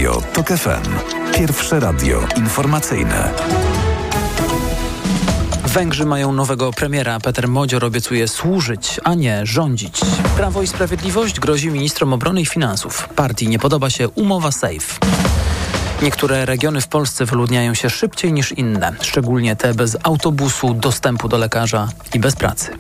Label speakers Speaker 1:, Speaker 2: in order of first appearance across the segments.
Speaker 1: Radio TOK FM. Pierwsze radio informacyjne.
Speaker 2: Węgrzy mają nowego premiera. Peter Modzior obiecuje służyć, a nie rządzić. Prawo i Sprawiedliwość grozi ministrom obrony i finansów. Partii nie podoba się umowa SAFE. Niektóre regiony w Polsce wyludniają się szybciej niż inne, szczególnie te bez autobusu, dostępu do lekarza i bez pracy.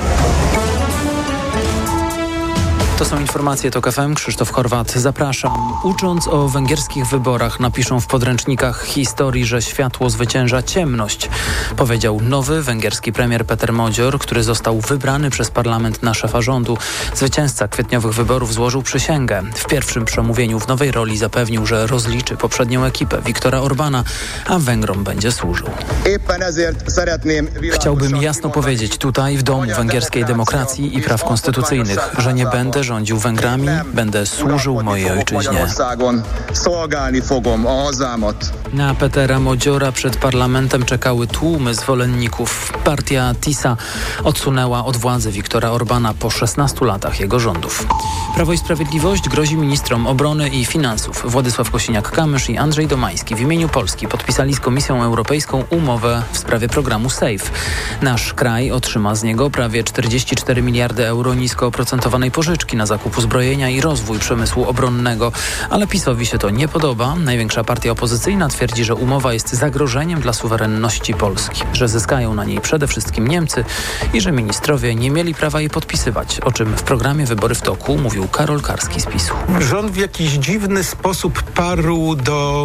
Speaker 2: To są informacje TOK FM. Krzysztof Horwat, zapraszam. Ucząc o węgierskich wyborach, napiszą w podręcznikach historii, że światło zwycięża ciemność, powiedział nowy węgierski premier Peter Modzior, który został wybrany przez parlament na szefa rządu. Zwycięzca kwietniowych wyborów złożył przysięgę. W pierwszym przemówieniu w nowej roli zapewnił, że rozliczy poprzednią ekipę Viktora Orbana, a Węgrom będzie służył. Chciałbym jasno powiedzieć tutaj, w domu węgierskiej demokracji i praw konstytucyjnych, że nie będę rządził Węgrami, będę służył mojej ojczyźnie. Na Petera Modziora przed parlamentem czekały tłumy zwolenników. Partia TISA odsunęła od władzy Viktora Orbana po 16 latach jego rządów. Prawo i Sprawiedliwość grozi ministrom obrony i finansów. Władysław Kosiniak-Kamysz i Andrzej Domański w imieniu Polski podpisali z Komisją Europejską umowę w sprawie programu SAFE. Nasz kraj otrzyma z niego prawie 44 miliardy euro nisko oprocentowanej pożyczki na zakup uzbrojenia i rozwój przemysłu obronnego. Ale PiS-owi się to nie podoba. Największa partia opozycyjna twierdzi, że umowa jest zagrożeniem dla suwerenności Polski, że zyskają na niej przede wszystkim Niemcy i że ministrowie nie mieli prawa jej podpisywać, o czym w programie Wybory w toku mówił Karol Karski z PiS-u.
Speaker 3: Rząd w jakiś dziwny sposób parł do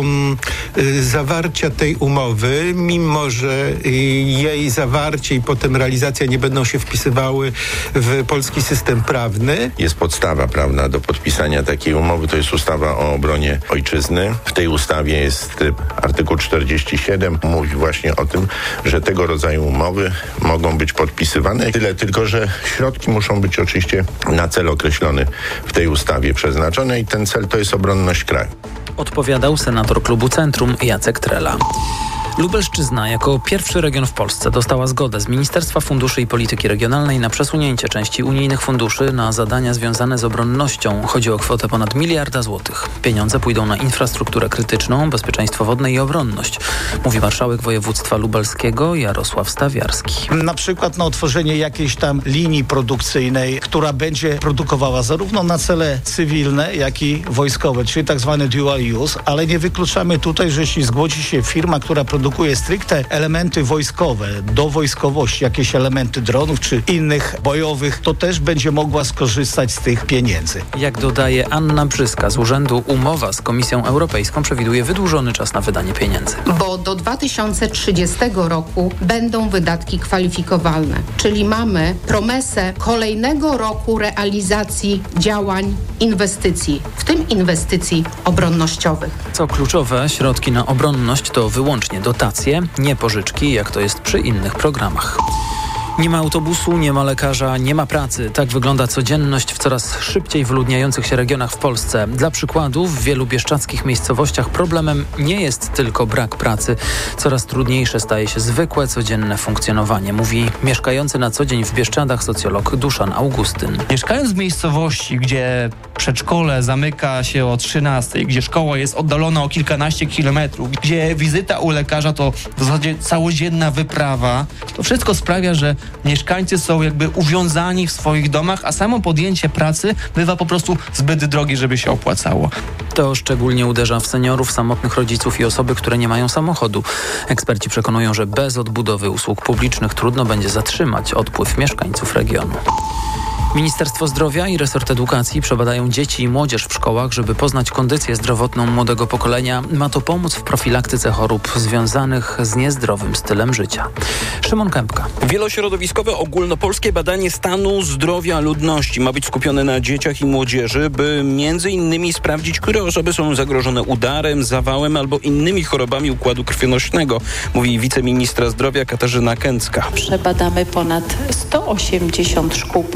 Speaker 3: zawarcia tej umowy, mimo że jej zawarcie i potem realizacja nie będą się wpisywały w polski system prawny.
Speaker 4: Jest podstawa prawna do podpisania takiej umowy, to jest ustawa o obronie ojczyzny. W tej ustawie jest artykuł 47, mówi właśnie o tym, że tego rodzaju umowy mogą być podpisywane. Tyle tylko, że środki muszą być oczywiście na cel określony w tej ustawie przeznaczone i ten cel to jest obronność kraju.
Speaker 2: Odpowiadał senator klubu Centrum Jacek Trela. Lubelszczyzna jako pierwszy region w Polsce dostała zgodę z Ministerstwa Funduszy i Polityki Regionalnej na przesunięcie części unijnych funduszy na zadania związane z obronnością. Chodzi o kwotę ponad 1 miliarda złotych. Pieniądze pójdą na infrastrukturę krytyczną, bezpieczeństwo wodne i obronność, mówi marszałek województwa lubelskiego Jarosław Stawiarski.
Speaker 5: Na przykład na otworzenie jakiejś tam linii produkcyjnej, która będzie produkowała zarówno na cele cywilne, jak i wojskowe, czyli tak zwany dual use, ale nie wykluczamy tutaj, że jeśli zgłodzi się firma, która produkuje stricte elementy wojskowe, do wojskowości, jakieś elementy dronów czy innych bojowych, to też będzie mogła skorzystać z tych pieniędzy.
Speaker 2: Jak dodaje Anna Brzyska z urzędu, umowa z Komisją Europejską przewiduje wydłużony czas na wydanie pieniędzy.
Speaker 6: Bo do 2030 roku będą wydatki kwalifikowalne, czyli mamy promesę kolejnego roku realizacji działań, inwestycji, w tym inwestycji obronnościowych.
Speaker 2: Co kluczowe, środki na obronność to wyłącznie dotacje, nie pożyczki, jak to jest przy innych programach. Nie ma autobusu, nie ma lekarza, nie ma pracy. Tak wygląda codzienność w coraz szybciej wyludniających się regionach w Polsce. Dla przykładu, w wielu bieszczadzkich miejscowościach problemem nie jest tylko brak pracy. Coraz trudniejsze staje się zwykłe, codzienne funkcjonowanie, mówi mieszkający na co dzień w Bieszczadach socjolog Duszan Augustyn.
Speaker 7: Mieszkając w miejscowości, gdzie przedszkole zamyka się o 13, gdzie szkoła jest oddalona o kilkanaście kilometrów, gdzie wizyta u lekarza to w zasadzie całodzienna wyprawa, to wszystko sprawia, że mieszkańcy są jakby uwiązani w swoich domach, a samo podjęcie pracy bywa po prostu zbyt drogie, żeby się opłacało.
Speaker 2: To szczególnie uderza w seniorów, samotnych rodziców i osoby, które nie mają samochodu. Eksperci przekonują, że bez odbudowy usług publicznych trudno będzie zatrzymać odpływ mieszkańców regionu. Ministerstwo Zdrowia i resort edukacji przebadają dzieci i młodzież w szkołach, żeby poznać kondycję zdrowotną młodego pokolenia. Ma to pomóc w profilaktyce chorób związanych z niezdrowym stylem życia. Szymon Kępka.
Speaker 8: Wielośrodowiskowe ogólnopolskie badanie stanu zdrowia ludności ma być skupione na dzieciach i młodzieży, by między innymi sprawdzić, które osoby są zagrożone udarem, zawałem albo innymi chorobami układu krwionośnego, mówi wiceministra zdrowia Katarzyna Kęcka.
Speaker 9: Przebadamy ponad 180 szkół podstawowych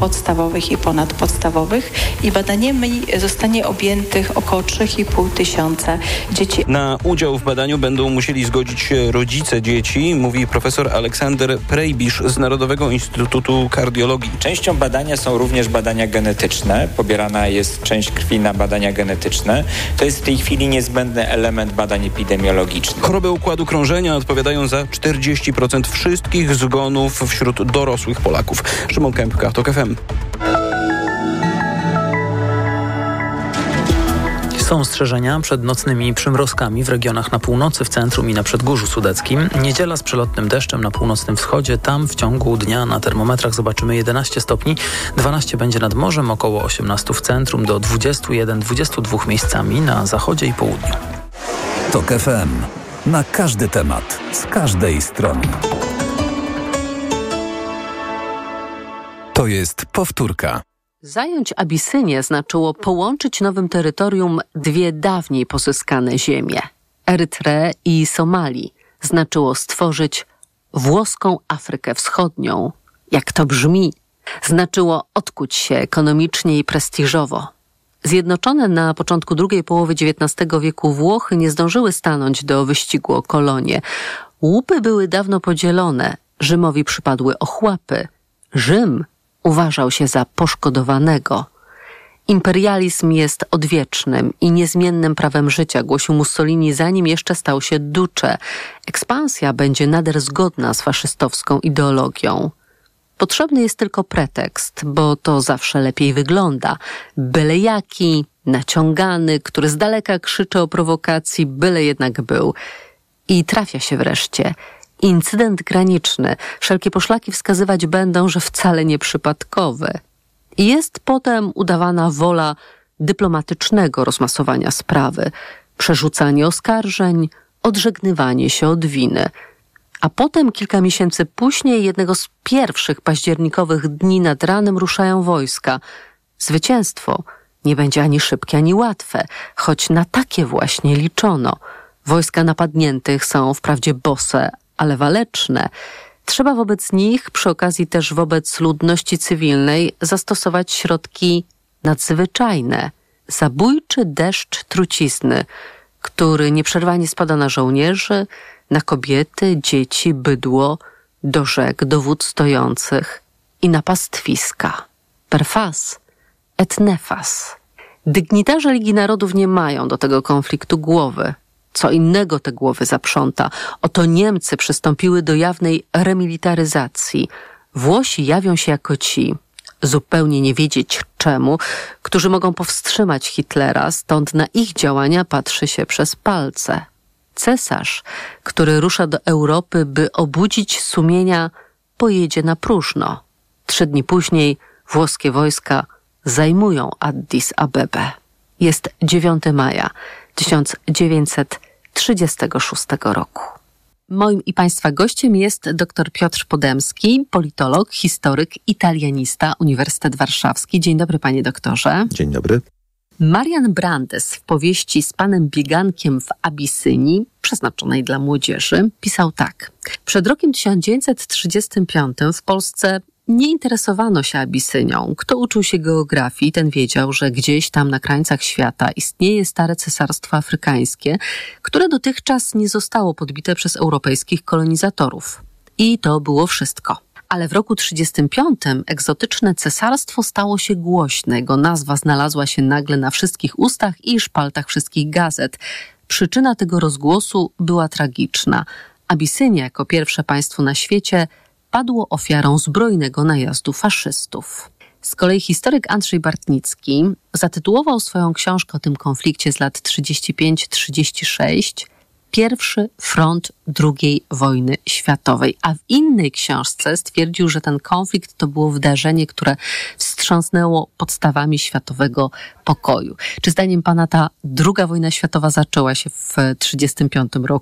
Speaker 9: podstawowych i ponadpodstawowych i badaniami zostanie objętych około 3,5 tysiąca dzieci.
Speaker 8: Na udział w badaniu będą musieli zgodzić się rodzice dzieci, mówi profesor Aleksander Prejbisz z Narodowego Instytutu Kardiologii.
Speaker 10: Częścią badania są również badania genetyczne. Pobierana jest część krwi na badania genetyczne. To jest w tej chwili niezbędny element badań epidemiologicznych.
Speaker 8: Choroby układu krążenia odpowiadają za 40% wszystkich zgonów wśród dorosłych Polaków. Szymon Kępka, TOK FM.
Speaker 2: Są ostrzeżenia przed nocnymi przymrozkami w regionach na północy, w centrum i na Przedgórzu Sudeckim. Niedziela z przelotnym deszczem na północnym wschodzie. Tam w ciągu dnia na termometrach zobaczymy 11 stopni. 12 będzie nad morzem, około 18 w centrum, do 21-22 miejscami na zachodzie i południu.
Speaker 1: TOK FM. Na każdy temat, z każdej strony. To jest powtórka.
Speaker 11: Zająć Abisynię znaczyło połączyć nowym terytorium dwie dawniej pozyskane ziemie, Erytreę i Somalii. Znaczyło stworzyć włoską Afrykę Wschodnią. Jak to brzmi? Znaczyło odkuć się ekonomicznie i prestiżowo. Zjednoczone na początku drugiej połowy XIX wieku Włochy nie zdążyły stanąć do wyścigu o kolonie. Łupy były dawno podzielone, Rzymowi przypadły ochłapy. Rzym uważał się za poszkodowanego. Imperializm jest odwiecznym i niezmiennym prawem życia, głosił Mussolini, zanim jeszcze stał się duce. Ekspansja będzie nader zgodna z faszystowską ideologią. Potrzebny jest tylko pretekst, bo to zawsze lepiej wygląda. Byle jaki, naciągany, który z daleka krzyczy o prowokacji, byle jednak był. I trafia się wreszcie. Incydent graniczny. Wszelkie poszlaki wskazywać będą, że wcale nieprzypadkowy. I jest potem udawana wola dyplomatycznego rozmasowania sprawy, przerzucanie oskarżeń, odżegnywanie się od winy. A potem kilka miesięcy później, jednego z pierwszych październikowych dni nad ranem ruszają wojska. Zwycięstwo nie będzie ani szybkie, ani łatwe, choć na takie właśnie liczono. Wojska napadniętych są wprawdzie bose, ale waleczne. Trzeba wobec nich, przy okazji też wobec ludności cywilnej, zastosować środki nadzwyczajne. Zabójczy deszcz trucizny, który nieprzerwanie spada na żołnierzy, na kobiety, dzieci, bydło, do rzek, do wód stojących i na pastwiska. Per fas et nefas. Dygnitarze Ligi Narodów nie mają do tego konfliktu głowy. Co innego te głowy zaprząta. Oto Niemcy przystąpiły do jawnej remilitaryzacji. Włosi jawią się jako ci, zupełnie nie wiedzieć czemu, którzy mogą powstrzymać Hitlera, stąd na ich działania patrzy się przez palce. Cesarz, który rusza do Europy, by obudzić sumienia, pojedzie na próżno. 3 dni później włoskie wojska zajmują Addis Abebę. Jest 9 maja 1936 roku. Moim i Państwa gościem jest dr Piotr Podemski, politolog, historyk, italianista, Uniwersytet Warszawski. Dzień dobry, panie doktorze.
Speaker 12: Dzień dobry.
Speaker 11: Marian Brandes w powieści Z panem biegankiem w Abisynii, przeznaczonej dla młodzieży, pisał tak. Przed rokiem 1935 w Polsce nie interesowano się Abisynią. Kto uczył się geografii, ten wiedział, że gdzieś tam na krańcach świata istnieje stare cesarstwo afrykańskie, które dotychczas nie zostało podbite przez europejskich kolonizatorów. I to było wszystko. Ale w roku 1935 egzotyczne cesarstwo stało się głośne. Jego nazwa znalazła się nagle na wszystkich ustach i szpaltach wszystkich gazet. Przyczyna tego rozgłosu była tragiczna. Abisynia jako pierwsze państwo na świecie padło ofiarą zbrojnego najazdu faszystów. Z kolei historyk Andrzej Bartnicki zatytułował swoją książkę o tym konflikcie z lat 35-36 Pierwszy front II wojny światowej, a w innej książce stwierdził, że ten konflikt to było wydarzenie, które wstrząsnęło podstawami światowego pokoju. Czy zdaniem pana ta II wojna światowa zaczęła się w 1935 roku?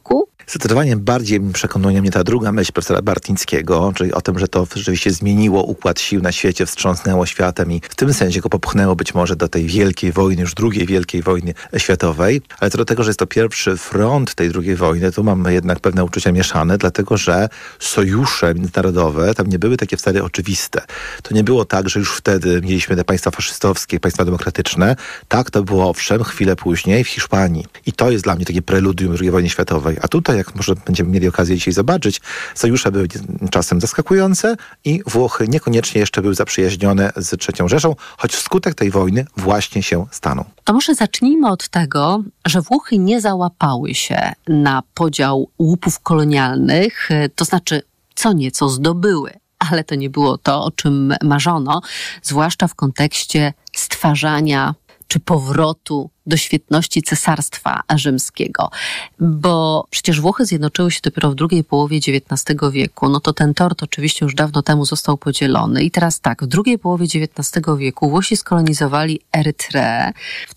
Speaker 12: Zdecydowanie bardziej przekonuje mnie ta druga myśl profesora Bartnickiego, czyli o tym, że to rzeczywiście zmieniło układ sił na świecie, wstrząsnęło światem i w tym sensie go popchnęło być może do tej wielkiej wojny, już drugiej wielkiej wojny światowej. Ale co do tego, że jest to pierwszy front tej drugiej wojny, to mamy jednak pewne uczucia mieszane, dlatego że sojusze międzynarodowe tam nie były takie wcale oczywiste. To nie było tak, że już wtedy mieliśmy te państwa faszystowskie, państwa demokratyczne. Tak, to było owszem chwilę później w Hiszpanii. I to jest dla mnie takie preludium II wojny światowej. A tutaj, jak może będziemy mieli okazję dzisiaj zobaczyć, sojusze były czasem zaskakujące i Włochy niekoniecznie jeszcze były zaprzyjaźnione z III Rzeszą, choć wskutek tej wojny właśnie się staną.
Speaker 11: To może zacznijmy od tego, że Włochy nie załapały się na podział łupów kolonialnych, to znaczy co nieco zdobyły. Ale to nie było to, o czym marzono, zwłaszcza w kontekście stwarzania czy powrotu do świetności Cesarstwa Rzymskiego. Bo przecież Włochy zjednoczyły się dopiero w drugiej połowie XIX wieku. No to ten tort oczywiście już dawno temu został podzielony. I teraz tak, w drugiej połowie XIX wieku Włosi skolonizowali Erytreę. W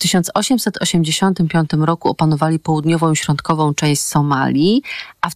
Speaker 11: 1885 roku opanowali południową i środkową część Somalii, a w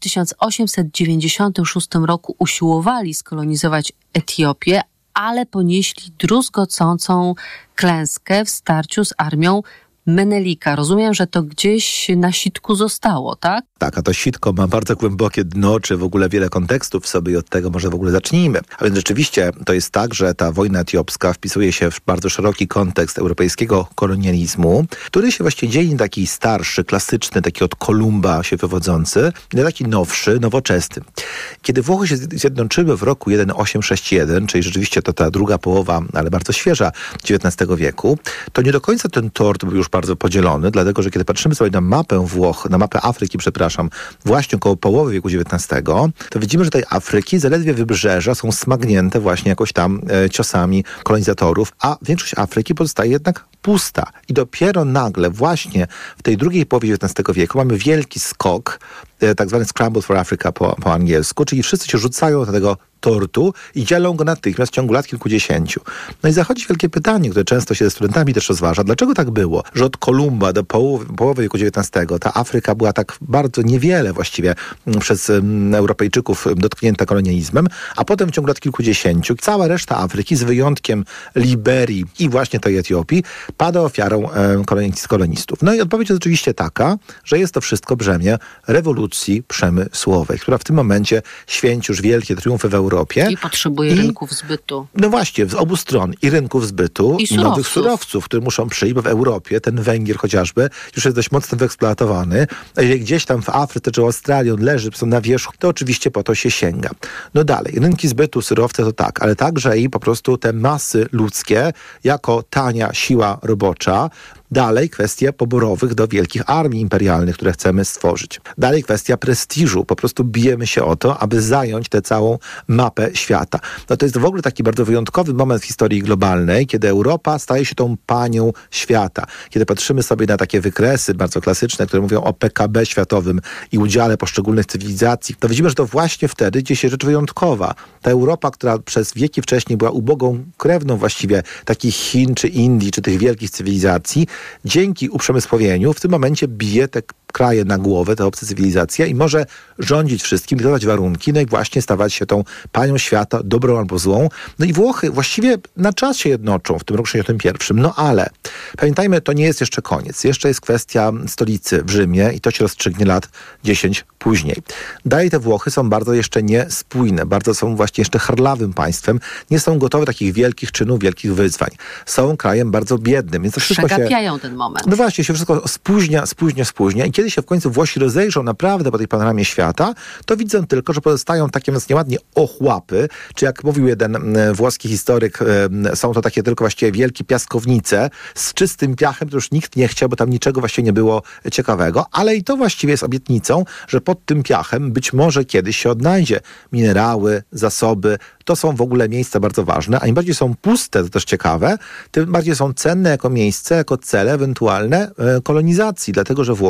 Speaker 11: 1896 roku usiłowali skolonizować Etiopię, ale ponieśli druzgocącą klęskę w starciu z armią Menelika. Rozumiem, że to gdzieś na sitku zostało, tak?
Speaker 12: Tak, a to sitko ma bardzo głębokie dno, czy w ogóle wiele kontekstów w sobie i od tego może w ogóle zacznijmy. A więc rzeczywiście to jest tak, że ta wojna etiopska wpisuje się w bardzo szeroki kontekst europejskiego kolonializmu, który się właściwie dzieli na taki starszy, klasyczny, taki od Kolumba się wywodzący, i na taki nowszy, nowoczesny. Kiedy Włochy się zjednoczyły w roku 1861, czyli rzeczywiście to ta druga połowa, ale bardzo świeża XIX wieku, to nie do końca ten tort był już bardzo podzielony, dlatego że kiedy patrzymy sobie na mapę Włoch, na mapę Afryki, właśnie około połowy wieku XIX, to widzimy, że tej Afryki zaledwie wybrzeża są smagnięte właśnie jakoś tam ciosami kolonizatorów, a większość Afryki pozostaje jednak pusta. I dopiero nagle właśnie w tej drugiej połowie XIX wieku mamy wielki skok, tak zwany Scramble for Africa po angielsku, czyli wszyscy się rzucają do tego tortu i dzielą go natychmiast w ciągu lat kilkudziesięciu. No i zachodzi wielkie pytanie, które często się ze studentami też rozważa. Dlaczego tak było, że od Kolumba do połowy wieku XIX ta Afryka była tak bardzo niewiele właściwie przez Europejczyków dotknięta kolonializmem, a potem w ciągu lat kilkudziesięciu cała reszta Afryki, z wyjątkiem Liberii i właśnie tej Etiopii, pada ofiarą kolonistów. No i odpowiedź jest oczywiście taka, że jest to wszystko brzemię rewolucji przemysłowej, która w tym momencie święci już wielkie triumfy w Europie.
Speaker 11: I potrzebuje rynków zbytu.
Speaker 12: No właśnie, z obu stron. I rynków zbytu, i nowych surowców, które muszą przyjść, bo w Europie ten węgiel chociażby już jest dość mocno wyeksploatowany. A jeżeli gdzieś tam w Afryce czy Australii on leży na wierzchu, to oczywiście po to się sięga. No dalej, rynki zbytu, surowce to tak, ale także i po prostu te masy ludzkie jako tania siła robocza. Dalej kwestia poborowych do wielkich armii imperialnych, które chcemy stworzyć. Dalej kwestia prestiżu. Po prostu bijemy się o to, aby zająć tę całą mapę świata. No to jest w ogóle taki bardzo wyjątkowy moment w historii globalnej, kiedy Europa staje się tą panią świata. Kiedy patrzymy sobie na takie wykresy bardzo klasyczne, które mówią o PKB światowym i udziale poszczególnych cywilizacji, to widzimy, że to właśnie wtedy dzieje się rzecz wyjątkowa. Ta Europa, która przez wieki wcześniej była ubogą krewną właściwie takich Chin, czy Indii, czy tych wielkich cywilizacji, dzięki uprzemysłowieniu w tym momencie bije te kraje na głowę, te obce cywilizacje i może rządzić wszystkim, dodać warunki, no i właśnie stawać się tą panią świata, dobrą albo złą. No i Włochy właściwie na czas się jednoczą w tym roku 61. No ale pamiętajmy, to nie jest jeszcze koniec. Jeszcze jest kwestia stolicy w Rzymie i to się rozstrzygnie lat 10 później. Dalej te Włochy są bardzo jeszcze niespójne, bardzo są właśnie jeszcze harlawym państwem, nie są gotowe takich wielkich czynów, wielkich wyzwań. Są krajem bardzo biednym, więc to wszystko
Speaker 11: przegapiają ten moment.
Speaker 12: No właśnie, się wszystko spóźnia i kiedy się w końcu Włosi rozejrzą naprawdę po tej panoramie świata, to widzą tylko, że pozostają takie więc nieładnie ochłapy, czy jak mówił jeden włoski historyk, są to takie tylko właściwie wielkie piaskownice z czystym piachem, to już nikt nie chciał, bo tam niczego właściwie nie było ciekawego, ale i to właściwie jest obietnicą, że pod tym piachem być może kiedyś się odnajdzie minerały, zasoby. To są w ogóle miejsca bardzo ważne, a im bardziej są puste, to też ciekawe, tym bardziej są cenne jako miejsce, jako cele ewentualne kolonizacji, dlatego że Włochy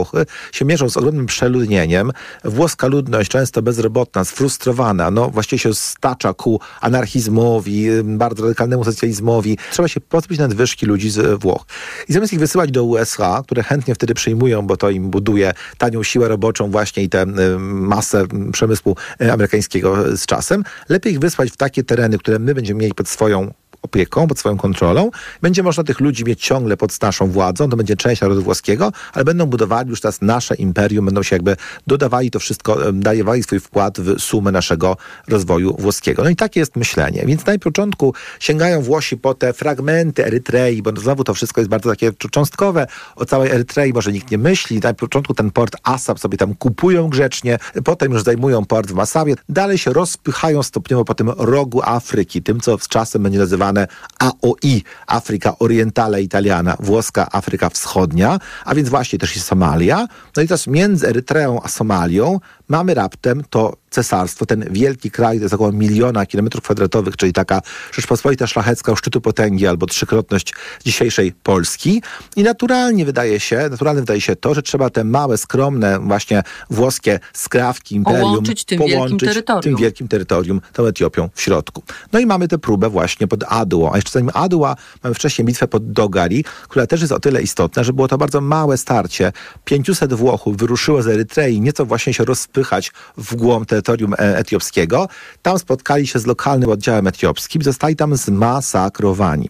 Speaker 12: się mierzą z ogromnym przeludnieniem. Włoska ludność, często bezrobotna, sfrustrowana, właściwie się stacza ku anarchizmowi, bardzo radykalnemu socjalizmowi. Trzeba się pozbyć nadwyżki ludzi z Włoch. I zamiast ich wysyłać do USA, które chętnie wtedy przyjmują, bo to im buduje tanią siłę roboczą właśnie i tę masę przemysłu amerykańskiego z czasem, lepiej ich wysłać w takie tereny, które my będziemy mieli pod swoją opieką, pod swoją kontrolą. Będzie można tych ludzi mieć ciągle pod naszą władzą, to będzie część narodu włoskiego, ale będą budowali już teraz nasze imperium, będą się jakby dodawali to wszystko, dawali swój wkład w sumę naszego rozwoju włoskiego. I takie jest myślenie. Więc na początku sięgają Włosi po te fragmenty Erytrei, bo znowu to wszystko jest bardzo takie cząstkowe. O całej Erytrei może nikt nie myśli. Na początku ten port Assab sobie tam kupują grzecznie, potem już zajmują port w Massawie. Dalej się rozpychają stopniowo po tym rogu Afryki, tym, co z czasem będzie nazywane AOI, Afryka Orientale Italiana, włoska Afryka Wschodnia, a więc właśnie też i Somalia. I teraz między Erytreą a Somalią mamy raptem to cesarstwo, ten wielki kraj, to jest około 1 000 000 kilometrów kwadratowych, czyli taka Rzeczpospolita szlachecka u szczytu potęgi albo trzykrotność dzisiejszej Polski. I naturalne wydaje się to, że trzeba te małe, skromne właśnie włoskie skrawki imperium
Speaker 11: połączyć tym wielkim terytorium,
Speaker 12: tą Etiopią w środku. I mamy tę próbę właśnie pod Aduą. A jeszcze zanim Adua, mamy wcześniej bitwę pod Dogari, która też jest o tyle istotna, że było to bardzo małe starcie. 500 Włochów wyruszyło z Erytrei, nieco właśnie się rozpychać w głąb terytorium etiopskiego. Tam spotkali się z lokalnym oddziałem etiopskim i zostali tam zmasakrowani.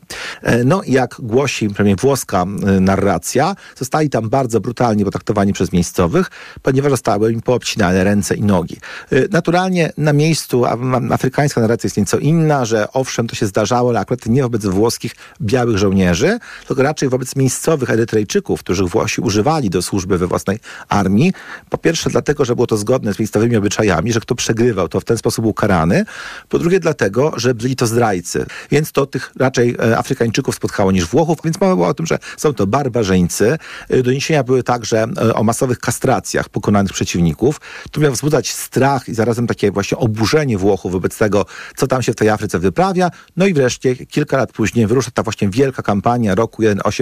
Speaker 12: Jak głosi przynajmniej włoska narracja, zostali tam bardzo brutalnie potraktowani przez miejscowych, ponieważ zostały im poobcinane ręce i nogi. Naturalnie na miejscu afrykańska narracja jest nieco inna, że owszem, to się zdarzało, ale akurat nie wobec włoskich białych żołnierzy, tylko raczej wobec miejscowych Erytrejczyków, których Włosi używali do służby we własnej armii. Po pierwsze dlatego, że było to zgodne z miejscowymi obyczajami, że kto przegrywał, to w ten sposób był karany. Po drugie dlatego, że byli to zdrajcy. Więc to tych raczej Afrykańczyków spotkało niż Włochów, więc mowa była o tym, że są to barbarzyńcy. Doniesienia były także o masowych kastracjach pokonanych przeciwników. To miało wzbudzać strach i zarazem takie właśnie oburzenie Włochów wobec tego, co tam się w tej Afryce wyprawia. I wreszcie kilka lat później wyrusza ta właśnie wielka kampania roku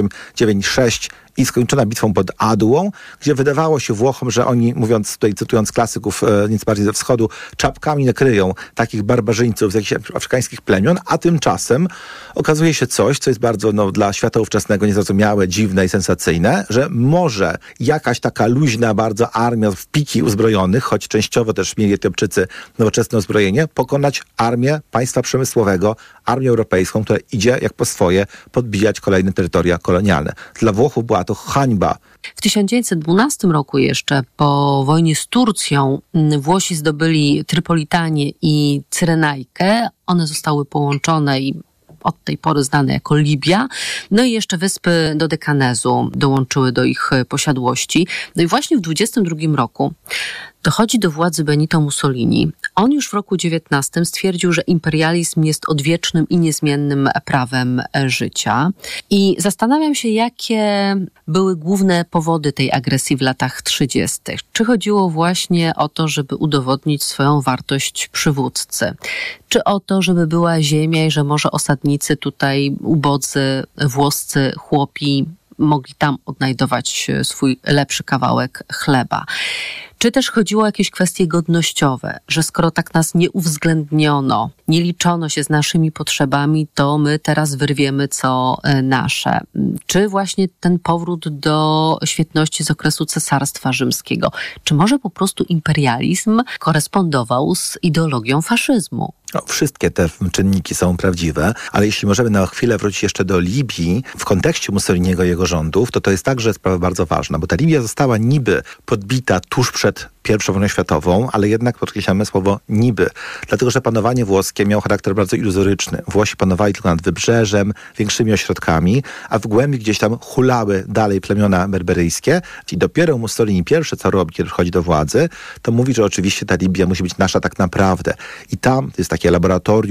Speaker 12: 1896 i skończona bitwą pod Aduą, gdzie wydawało się Włochom, że oni, mówiąc tutaj, cytując klasyków nieco bardziej ze wschodu, czapkami nakryją takich barbarzyńców z jakichś afrykańskich plemion, a tymczasem okazuje się coś, co jest bardzo dla świata ówczesnego niezrozumiałe, dziwne i sensacyjne, że może jakaś taka luźna bardzo armia w piki uzbrojonych, choć częściowo też mieli Etiopczycy nowoczesne uzbrojenie, pokonać armię państwa przemysłowego, armię europejską, która idzie jak po swoje podbijać kolejne terytoria kolonialne. Dla Włochów była to hańba.
Speaker 11: W 1912 roku jeszcze, po wojnie z Turcją, Włosi zdobyli Trypolitanię i Cyrenajkę. One zostały połączone i od tej pory znane jako Libia. I jeszcze wyspy Dodekanezu dołączyły do ich posiadłości. I właśnie w 1922 roku dochodzi do władzy Benito Mussolini. On już w roku 19 stwierdził, że imperializm jest odwiecznym i niezmiennym prawem życia. I zastanawiam się, jakie były główne powody tej agresji w latach 30. Czy chodziło właśnie o to, żeby udowodnić swoją wartość przywódcy? Czy o to, żeby była ziemia i że może osadnicy tutaj, ubodzy, włoscy chłopi mogli tam odnajdować swój lepszy kawałek chleba? Czy też chodziło o jakieś kwestie godnościowe, że skoro tak nas nie uwzględniono, nie liczono się z naszymi potrzebami, to my teraz wyrwiemy co nasze? Czy właśnie ten powrót do świetności z okresu Cesarstwa Rzymskiego? Czy może po prostu imperializm korespondował z ideologią faszyzmu?
Speaker 12: Wszystkie te czynniki są prawdziwe, ale jeśli możemy na chwilę wrócić jeszcze do Libii, w kontekście Mussoliniego i jego rządów, to jest także sprawa bardzo ważna, bo ta Libia została niby podbita tuż przed I wojną światową, ale jednak podkreślamy słowo niby, dlatego że panowanie włoskie miało charakter bardzo iluzoryczny. Włosi panowali tylko nad wybrzeżem, większymi ośrodkami, a w głębi gdzieś tam hulały dalej plemiona berberyjskie i dopiero Mussolini pierwsze co robi, kiedy przychodzi do władzy, to mówi, że oczywiście ta Libia musi być nasza tak naprawdę. I tam jest takie laboratorium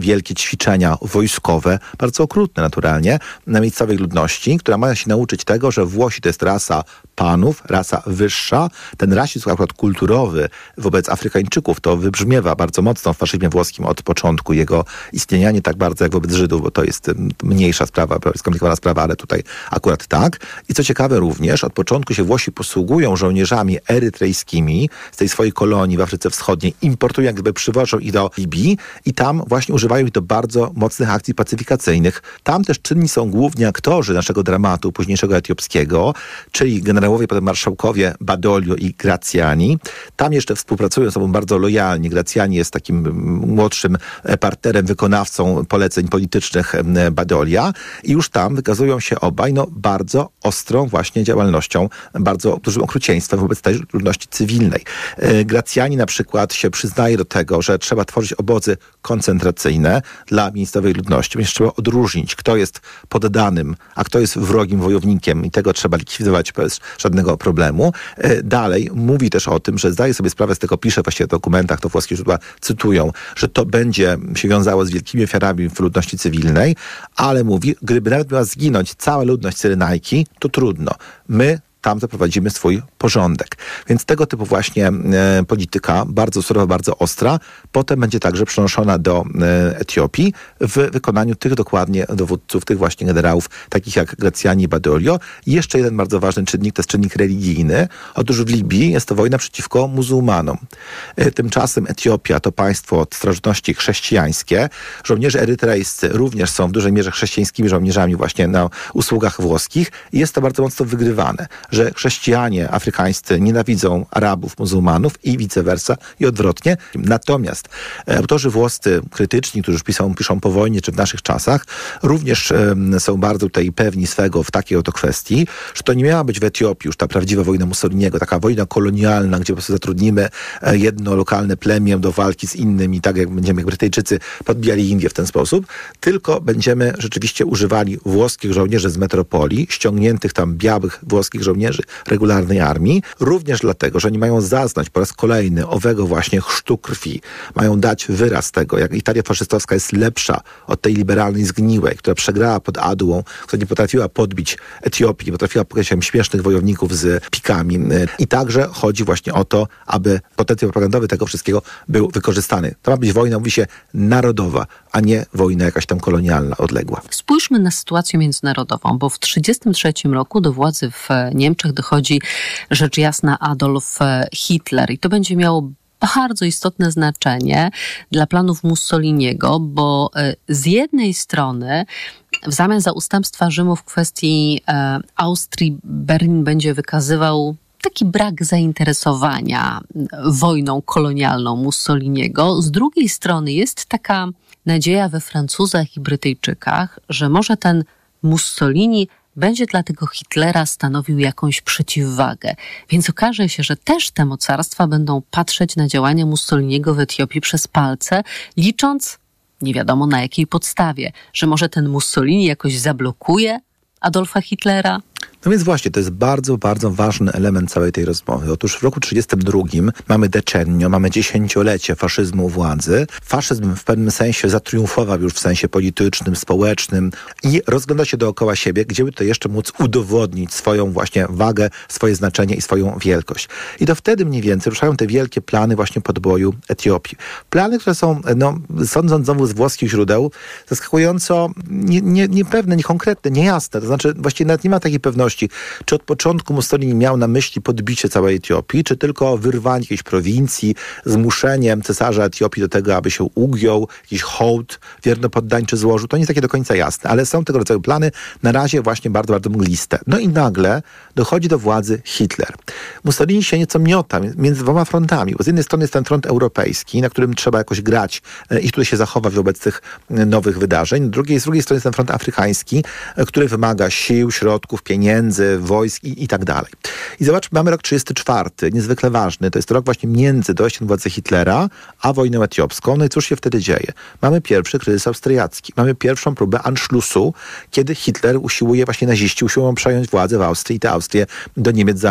Speaker 12: wielkie ćwiczenia wojskowe, bardzo okrutne naturalnie, na miejscowej ludności, która ma się nauczyć tego, że Włosi to jest rasa panów, rasa wyższa. Ten rasizm akurat kulturowy wobec Afrykańczyków to wybrzmiewa bardzo mocno w faszyzmie włoskim od początku jego istnienia, nie tak bardzo jak wobec Żydów, bo to jest mniejsza sprawa, skomplikowana sprawa, ale tutaj akurat tak. I co ciekawe również, od początku się Włosi posługują żołnierzami erytrejskimi z tej swojej kolonii w Afryce Wschodniej, importują, jakby przywożą ich do Libii i tam właśnie używają ich do bardzo mocnych akcji pacyfikacyjnych. Tam też czynni są głównie aktorzy naszego dramatu późniejszego etiopskiego, czyli generałowie, potem marszałkowie Badoglio i Graziani. Tam jeszcze współpracują ze sobą bardzo lojalnie. Graziani jest takim młodszym partnerem, wykonawcą poleceń politycznych Badoglia i już tam wykazują się obaj bardzo ostrą właśnie działalnością, bardzo dużym okrucieństwem wobec tej ludności cywilnej. Graziani na przykład się przyznaje do tego, że trzeba tworzyć obozy koncentracyjne dla miejscowej ludności, więc trzeba odróżnić, kto jest poddanym, a kto jest wrogim wojownikiem i tego trzeba likwidować bez żadnego problemu. Dalej mówi też o tym, że zdaje sobie sprawę z tego, pisze właśnie w dokumentach, to włoskie źródła cytują, że to będzie się wiązało z wielkimi ofiarami w ludności cywilnej, ale mówi, gdyby nawet miała zginąć cała ludność Cyrenajki, to trudno. My tam zaprowadzimy swój porządek. Więc tego typu właśnie polityka, bardzo surowa, bardzo ostra, potem będzie także przenoszona do Etiopii w wykonaniu tych dokładnie dowódców, tych właśnie generałów, takich jak Graziani i Badoglio. I jeszcze jeden bardzo ważny czynnik, to jest czynnik religijny. Otóż w Libii jest to wojna przeciwko muzułmanom. Tymczasem Etiopia to państwo od starożytności chrześcijańskie. Żołnierze erytrejscy również są w dużej mierze chrześcijańskimi żołnierzami właśnie na usługach włoskich i jest to bardzo mocno wygrywane, że chrześcijanie afrykańscy nienawidzą Arabów, muzułmanów i vice versa i odwrotnie. Natomiast autorzy włoscy krytyczni, którzy piszą po wojnie czy w naszych czasach, również są bardzo tutaj pewni swego w takiej oto kwestii, że to nie miała być w Etiopii już ta prawdziwa wojna Mussoliniego, taka wojna kolonialna, gdzie po prostu zatrudnimy jedno lokalne plemię do walki z innym i tak jak będziemy, jak Brytyjczycy podbijali Indię w ten sposób, tylko będziemy rzeczywiście używali włoskich żołnierzy z metropolii, ściągniętych tam białych włoskich żołnierzy regularnej armii, również dlatego, że oni mają zaznać po raz kolejny owego właśnie chrztu krwi. Mają dać wyraz tego, jak Italia faszystowska jest lepsza od tej liberalnej zgniłej, która przegrała pod Adułą, która nie potrafiła podbić Etiopii, nie potrafiła pokazać śmiesznych wojowników z pikami. I także chodzi właśnie o to, aby potencjał propagandowy tego wszystkiego był wykorzystany. To ma być wojna, mówi się, narodowa, a nie wojna jakaś tam kolonialna, odległa.
Speaker 11: Spójrzmy na sytuację międzynarodową, bo w 1933 roku do władzy w Niemczech dochodzi rzecz jasna Adolf Hitler i to będzie miało bardzo istotne znaczenie dla planów Mussoliniego, bo z jednej strony w zamian za ustępstwa Rzymu w kwestii Austrii Berlin będzie wykazywał taki brak zainteresowania wojną kolonialną Mussoliniego. Z drugiej strony jest taka nadzieja we Francuzach i Brytyjczykach, że może ten Mussolini będzie dla tego Hitlera stanowił jakąś przeciwwagę. Więc okaże się, że też te mocarstwa będą patrzeć na działania Mussoliniego w Etiopii przez palce, licząc, nie wiadomo na jakiej podstawie, że może ten Mussolini jakoś zablokuje Adolfa Hitlera.
Speaker 12: No więc właśnie, to jest bardzo, bardzo ważny element całej tej rozmowy. Otóż w roku 1932 mamy decennio, mamy 10-lecie faszyzmu u władzy. Faszyzm w pewnym sensie zatriumfował już w sensie politycznym, społecznym i rozgląda się dookoła siebie, gdzie by to jeszcze móc udowodnić swoją właśnie wagę, swoje znaczenie i swoją wielkość. I to wtedy mniej więcej ruszają te wielkie plany właśnie podboju Etiopii. Plany, które są, sądząc znowu z włoskich źródeł, zaskakująco niepewne, niekonkretne, niejasne. To znaczy właściwie nawet nie ma takiej pewności, czy od początku Mussolini miał na myśli podbicie całej Etiopii, czy tylko wyrwanie jakiejś prowincji, zmuszeniem cesarza Etiopii do tego, aby się ugiął, jakiś hołd wiernopoddańczy złożył. To nie jest takie do końca jasne, ale są tego rodzaju plany, na razie właśnie bardzo, bardzo mgliste. No i nagle dochodzi do władzy Hitler. Mussolini się nieco miota między dwoma frontami, bo z jednej strony jest ten front europejski, na którym trzeba jakoś grać i który się zachować wobec tych nowych wydarzeń. Z drugiej strony jest ten front afrykański, który wymaga sił, środków, pieniędzy, wojsk i tak dalej. I zobaczmy, mamy rok 1934, niezwykle ważny. To jest rok właśnie między dojściem do władzy Hitlera a wojną etiopską. No i cóż się wtedy dzieje? Mamy pierwszy kryzys austriacki. Mamy pierwszą próbę Anschlussu, kiedy Hitler usiłuje, właśnie naziści usiłują przejąć władzę w Austrii i tę Austrię do Niemiec zaanektować.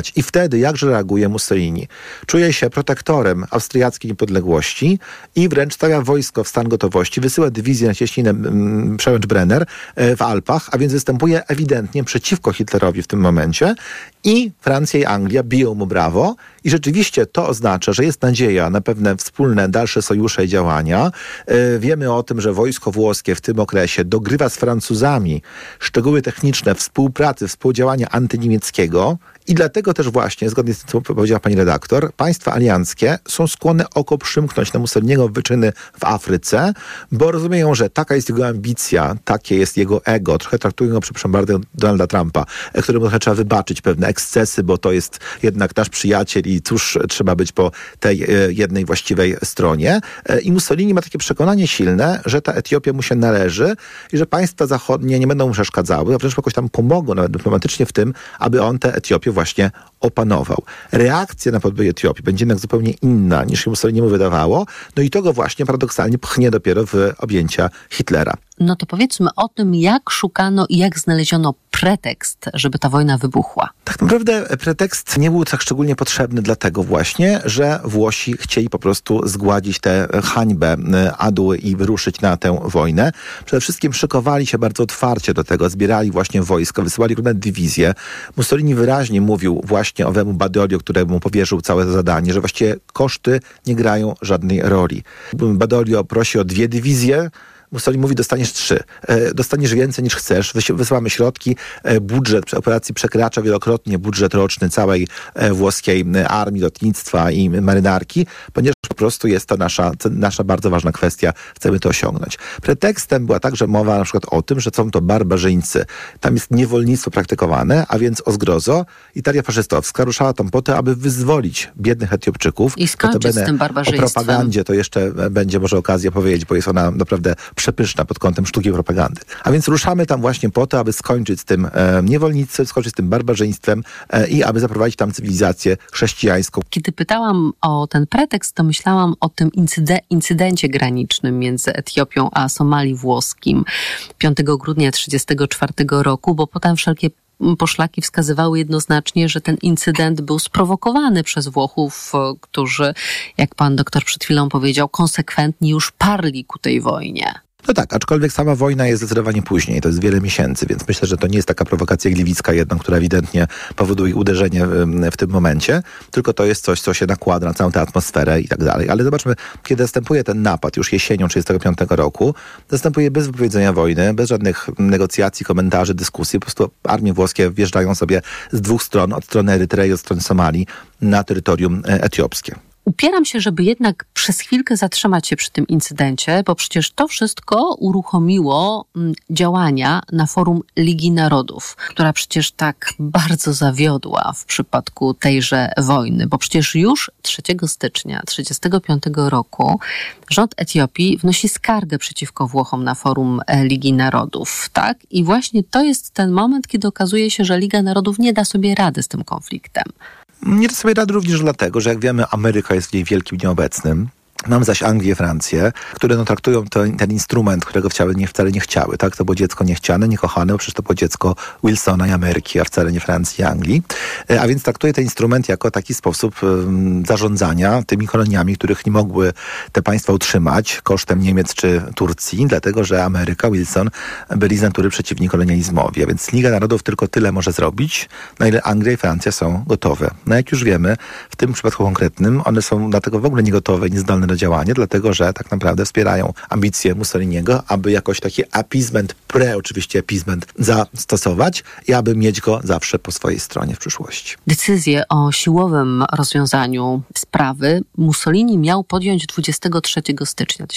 Speaker 12: utrzymać. I wtedy jakże reaguje Mussolini? Czuje się protektorem austriackiej niepodległości i wręcz stawia wojsko w stan gotowości, wysyła dywizję na cieśninę Przełęcz-Brenner w Alpach, a więc występuje ewidentnie przeciwko Hitlerowi w tym momencie i Francja i Anglia biją mu brawo i rzeczywiście to oznacza, że jest nadzieja na pewne wspólne dalsze sojusze i działania. Wiemy o tym, że wojsko włoskie w tym okresie dogrywa z Francuzami szczegóły techniczne współpracy, współdziałania antyniemieckiego i dlatego też właśnie, zgodnie z tym, co powiedziała pani redaktor, państwa alianckie są skłonne oko przymknąć na Mussoliniego wyczyny w Afryce, bo rozumieją, że taka jest jego ambicja, takie jest jego ego. Trochę traktują go, przepraszam bardzo, Donalda Trumpa, któremu trochę trzeba wybaczyć pewne ekscesy, bo to jest jednak nasz przyjaciel i cóż trzeba być po tej jednej właściwej stronie. I Mussolini ma takie przekonanie silne, że ta Etiopia mu się należy i że państwa zachodnie nie będą mu przeszkadzały, a wręcz jakoś tam pomogą nawet dyplomatycznie w tym, aby on tę Etiopię właśnie opanował. Reakcja na podbój Etiopii będzie jednak zupełnie inna niż się Mussoliniemu wydawało, no i to go właśnie paradoksalnie pchnie dopiero w objęcia Hitlera.
Speaker 11: No to powiedzmy o tym, jak szukano i jak znaleziono pretekst, żeby ta wojna wybuchła.
Speaker 12: Tak naprawdę pretekst nie był tak szczególnie potrzebny dlatego właśnie, że Włosi chcieli po prostu zgładzić tę hańbę adu i wyruszyć na tę wojnę. Przede wszystkim szykowali się bardzo otwarcie do tego, zbierali właśnie wojsko, wysyłali różne dywizje. Mussolini wyraźnie mówił właśnie owemu Badoglio, któremu powierzył całe zadanie, że właściwie koszty nie grają żadnej roli. Badoglio prosi o 2 dywizje, Mussolini mówi, dostaniesz 3. Dostaniesz więcej niż chcesz. Wysyłamy środki. Budżet operacji przekracza wielokrotnie budżet roczny całej włoskiej armii, lotnictwa i marynarki, ponieważ po prostu jest to nasza bardzo ważna kwestia. Chcemy to osiągnąć. Pretekstem była także mowa na przykład o tym, że są to barbarzyńcy. Tam jest niewolnictwo praktykowane, a więc o zgrozo Italia faszystowska ruszała tam po to, aby wyzwolić biednych Etiopczyków.
Speaker 11: I skończyć z tym barbarzyństwem.
Speaker 12: O propagandzie to jeszcze będzie może okazja powiedzieć, bo jest ona naprawdę przepyszna pod kątem sztuki propagandy. A więc ruszamy tam właśnie po to, aby skończyć z tym niewolnictwem, skończyć z tym barbarzyństwem i aby zaprowadzić tam cywilizację chrześcijańską.
Speaker 11: Kiedy pytałam o ten pretekst, to myślałam o tym incydencie granicznym między Etiopią a Somali włoskim 5 grudnia 1934 roku, bo potem wszelkie poszlaki wskazywały jednoznacznie, że ten incydent był sprowokowany przez Włochów, którzy, jak pan doktor przed chwilą powiedział, konsekwentnie już parli ku tej wojnie.
Speaker 12: No tak, aczkolwiek sama wojna jest zdecydowanie później, to jest wiele miesięcy, więc myślę, że to nie jest taka prowokacja gliwicka jedna, która ewidentnie powoduje uderzenie w tym momencie, tylko to jest coś, co się nakłada na całą tę atmosferę i tak dalej. Ale zobaczmy, kiedy następuje ten napad już jesienią 1935 roku, następuje bez wypowiedzenia wojny, bez żadnych negocjacji, komentarzy, dyskusji, po prostu armie włoskie wjeżdżają sobie z 2 stron, od strony Erytrei, od strony Somalii, na terytorium etiopskie.
Speaker 11: Upieram się, żeby jednak przez chwilkę zatrzymać się przy tym incydencie, bo przecież to wszystko uruchomiło działania na forum Ligi Narodów, która przecież tak bardzo zawiodła w przypadku tejże wojny, bo przecież już 3 stycznia 1935 roku rząd Etiopii wnosi skargę przeciwko Włochom na forum Ligi Narodów, tak? I właśnie to jest ten moment, kiedy okazuje się, że Liga Narodów nie da sobie rady z tym konfliktem.
Speaker 12: Nie da sobie rady również dlatego, że jak wiemy, Ameryka jest w niej wielkim nieobecnym. Mam zaś Anglię, Francję, które traktują ten instrument, którego wcale nie chciały. Tak? To było dziecko niechciane, niekochane, bo przecież to było dziecko Wilsona i Ameryki, a wcale nie Francji i Anglii. A więc traktuje ten instrument jako taki sposób zarządzania tymi koloniami, których nie mogły te państwa utrzymać kosztem Niemiec czy Turcji, dlatego że Ameryka, Wilson byli z natury przeciwni kolonializmowi. A więc Liga Narodów tylko tyle może zrobić, na ile Anglia i Francja są gotowe. No jak już wiemy, w tym przypadku konkretnym one są dlatego w ogóle nie gotowe, niezdolne do działania, dlatego że tak naprawdę wspierają ambicje Mussoliniego, aby jakoś taki appeasement, oczywiście appeasement zastosować i aby mieć go zawsze po swojej stronie w przyszłości.
Speaker 11: Decyzję o siłowym rozwiązaniu sprawy Mussolini miał podjąć 23 stycznia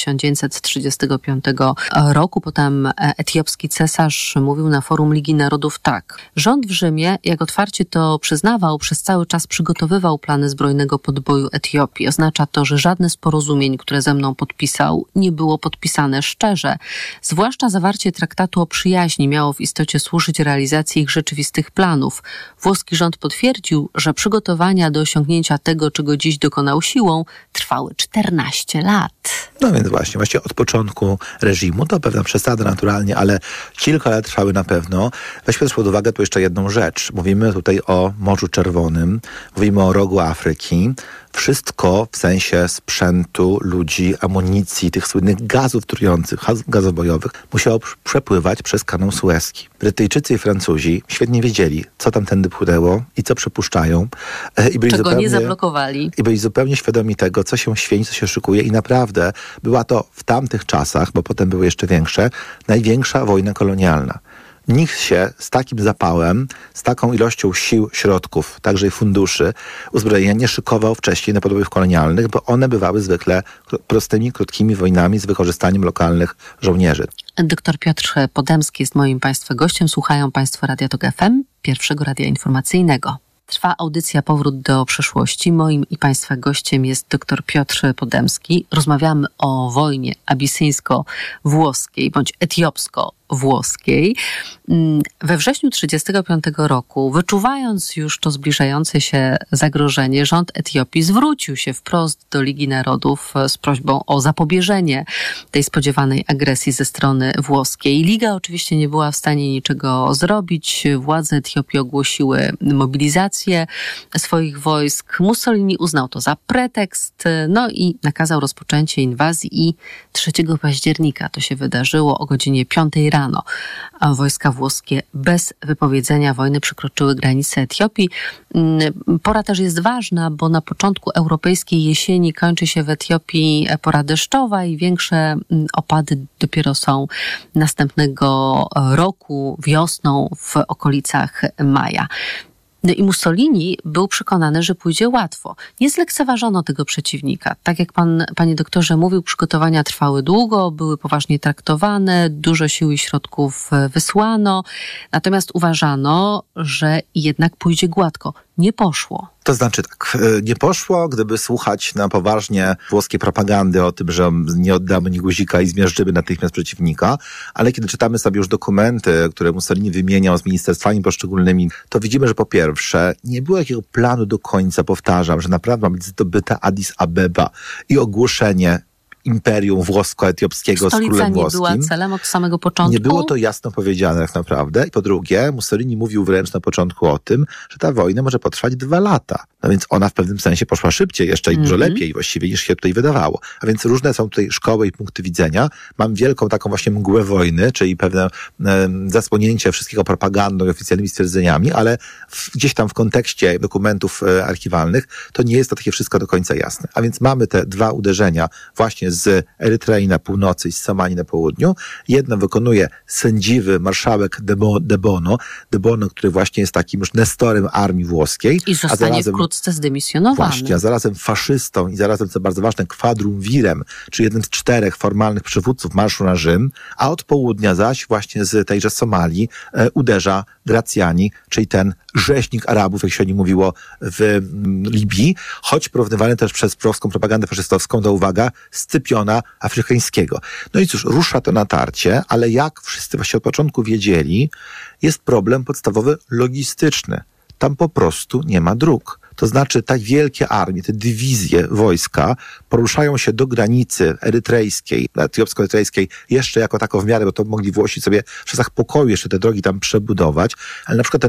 Speaker 11: 1935 roku. Potem etiopski cesarz mówił na forum Ligi Narodów tak. Rząd w Rzymie, jak otwarcie to przyznawał, przez cały czas przygotowywał plany zbrojnego podboju Etiopii. Oznacza to, że żadne porozumienie porozumień, które ze mną podpisał, nie było podpisane szczerze. Zwłaszcza zawarcie traktatu o przyjaźni miało w istocie służyć realizacji ich rzeczywistych planów. Włoski rząd potwierdził, że przygotowania do osiągnięcia tego, czego dziś dokonał siłą, trwały 14 lat.
Speaker 12: No więc właśnie od początku reżimu, to pewna przesada naturalnie, ale kilka lat trwały na pewno. Weźmy też pod uwagę tu jeszcze jedną rzecz. Mówimy tutaj o Morzu Czerwonym, mówimy o rogu Afryki. Wszystko w sensie sprzętu, ludzi, amunicji, tych słynnych gazów trujących, gazów bojowych, musiało przepływać przez kanał Suezki. Brytyjczycy i Francuzi świetnie wiedzieli, co tamtędy płynęło i co przepuszczają. I byli
Speaker 11: czego nie zablokowali.
Speaker 12: I byli zupełnie świadomi tego, co się święci, co się szykuje i naprawdę była to w tamtych czasach, bo potem były jeszcze większe, największa wojna kolonialna. Nikt się z takim zapałem, z taką ilością sił, środków, także i funduszy, uzbrojenia nie szykował wcześniej na podbojów kolonialnych, bo one bywały zwykle prostymi, krótkimi wojnami z wykorzystaniem lokalnych żołnierzy.
Speaker 11: Dr Piotr Podemski jest moim Państwa gościem. Słuchają Państwo Radia Tok FM, pierwszego radia informacyjnego. Trwa audycja Powrót do przeszłości. Moim i Państwa gościem jest dr Piotr Podemski. Rozmawiamy o wojnie abisyńsko-włoskiej bądź etiopsko-włoskiej. We wrześniu 1935 roku, wyczuwając już to zbliżające się zagrożenie, rząd Etiopii zwrócił się wprost do Ligi Narodów z prośbą o zapobieżenie tej spodziewanej agresji ze strony włoskiej. Liga oczywiście nie była w stanie niczego zrobić. Władze Etiopii ogłosiły mobilizację swoich wojsk. Mussolini uznał to za pretekst, no i nakazał rozpoczęcie inwazji i 3 października to się wydarzyło o godzinie 5 rano. A wojska włoskie bez wypowiedzenia wojny przekroczyły granice Etiopii. Pora też jest ważna, bo na początku europejskiej jesieni kończy się w Etiopii pora deszczowa i większe opady dopiero są następnego roku, wiosną w okolicach maja. No i Mussolini był przekonany, że pójdzie łatwo. Nie zlekceważono tego przeciwnika. Tak jak panie doktorze mówił, przygotowania trwały długo, były poważnie traktowane, dużo sił i środków wysłano. Natomiast uważano, że jednak pójdzie gładko. Nie poszło.
Speaker 12: To znaczy tak, nie poszło, gdyby słuchać na poważnie włoskiej propagandy o tym, że nie oddamy ni guzika i zmiażdżymy natychmiast przeciwnika, ale kiedy czytamy sobie już dokumenty, które Mussolini wymieniał z ministerstwami poszczególnymi, to widzimy, że po pierwsze nie było jakiego planu do końca, powtarzam, że naprawdę ma być zdobyta Addis Abeba i ogłoszenie imperium włosko-etiopskiego z królem włoskim.
Speaker 11: Stolica nie była celem od samego początku?
Speaker 12: Nie było to jasno powiedziane tak naprawdę. I po drugie, Mussolini mówił wręcz na początku o tym, że ta wojna może potrwać 2 lata. No więc ona w pewnym sensie poszła szybciej jeszcze i dużo lepiej właściwie niż się tutaj wydawało. A więc różne są tutaj szkoły i punkty widzenia. Mam wielką taką właśnie mgłę wojny, czyli pewne zasłonięcie wszystkiego propagandą i oficjalnymi stwierdzeniami, ale gdzieś tam w kontekście dokumentów archiwalnych to nie jest to takie wszystko do końca jasne. A więc mamy te 2 uderzenia właśnie z Erytrei na północy i z Somalii na południu. Jedno wykonuje sędziwy marszałek De Bono, który właśnie jest takim już nestorem armii włoskiej.
Speaker 11: I zostanie wkrótce zdymisjonowany.
Speaker 12: Właśnie, a zarazem faszystą i zarazem, co bardzo ważne, quadrumvirem, czyli jednym z 4 formalnych przywódców marszu na Rzym, a od południa zaś właśnie z tejże Somalii uderza Graziani, czyli ten rzeźnik Arabów, jak się o nim mówiło w Libii, choć porównywany też przez włoską propagandę faszystowską do, uwaga, Scypiona Afrykańskiego. No i cóż, rusza to natarcie, ale jak wszyscy właśnie od początku wiedzieli, jest problem podstawowy logistyczny. Tam po prostu nie ma dróg. To znaczy tak wielkie armie, te dywizje wojska poruszają się do granicy erytrejskiej, etiopsko-erytrejskiej jeszcze jako tako w miarę, bo to mogli Włosi sobie w czasach pokoju jeszcze te drogi tam przebudować, ale na przykład ten